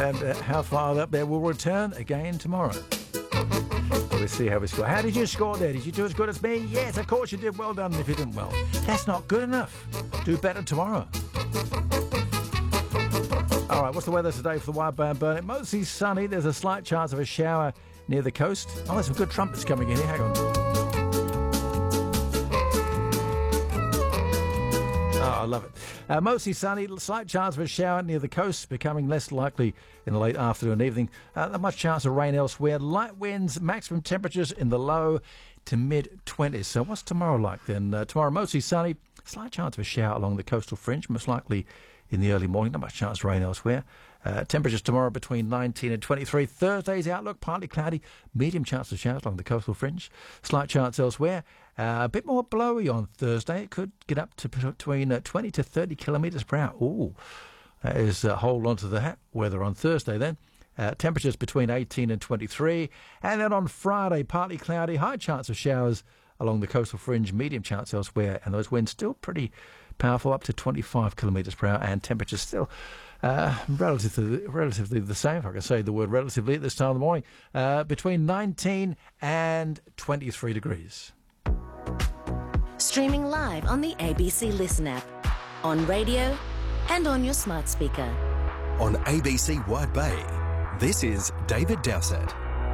And How Far Up There will return again tomorrow. Let's see how we score. How did you score there? Did you do as good as me? Yes, of course you did. Well done. If you didn't, well, that's not good enough. Do better tomorrow. All right, what's the weather today for the Wideband Burnett? Mostly sunny. There's a slight chance of a shower near the coast. Oh, there's some good trumpets coming in here. Hang on. Oh, I love it. Mostly sunny, slight chance of a shower near the coast, becoming less likely in the late afternoon and evening. Not much chance of rain elsewhere. Light winds, maximum temperatures in the low to mid-20s. So what's tomorrow like then? Tomorrow, mostly sunny, slight chance of a shower along the coastal fringe, most likely in the early morning. Not much chance of rain elsewhere. Temperatures tomorrow between 19 and 23. Thursday's outlook, partly cloudy, medium chance of showers along the coastal fringe. Slight chance elsewhere. A bit more blowy on Thursday. It could get up to between 20 to 30 kilometres per hour. Ooh, that is hold on to the weather on Thursday then. Temperatures between 18 and 23. And then on Friday, partly cloudy, high chance of showers along the coastal fringe, medium chance elsewhere. And those winds still pretty powerful, up to 25 kilometres per hour, and temperatures still relatively the same, if I can say the word relatively at this time of the morning, between 19 and 23 degrees. Streaming live on the ABC Listen app, on radio and on your smart speaker. On ABC Wide Bay, this is David Dowsett.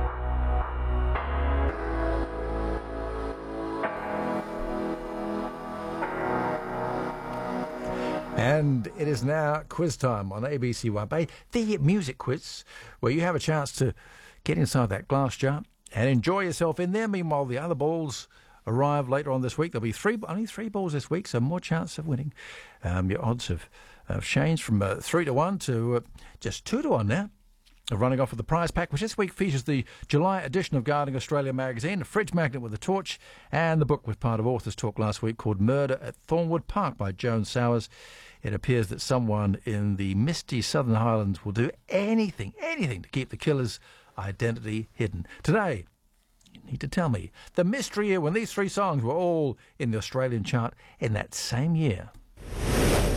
And it is now quiz time on ABC Wide Bay, the music quiz, where you have a chance to get inside that glass jar and enjoy yourself in there. Meanwhile, the other balls arrive later on this week. There'll be only three balls this week, so more chance of winning. Your odds have changed from 3-1 to just 2-1 now. Running off with the prize pack, which this week features the July edition of Gardening Australia magazine, a fridge magnet with a torch, and the book was part of Authors Talk last week called Murder at Thornwood Park by Joan Sowers. It appears that someone in the misty Southern Highlands will do anything to keep the killer's identity hidden. Today, you need to tell me the mystery year when these three songs were all in the Australian chart in that same year.